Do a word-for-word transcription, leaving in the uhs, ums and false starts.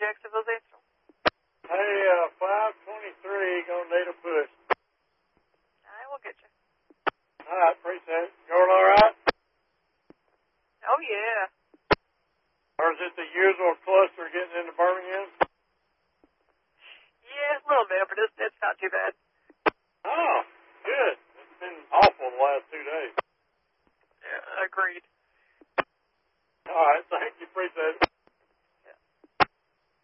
Jacksonville Central. Hey, uh, five twenty-three, gonna need a push. I will get you. All right, appreciate it. Going all right? Oh, yeah. Or is it the usual cluster getting into Birmingham? Yeah, a little bit, but it's, it's not too bad. Oh, good. It's been awful the last two days. Yeah, agreed.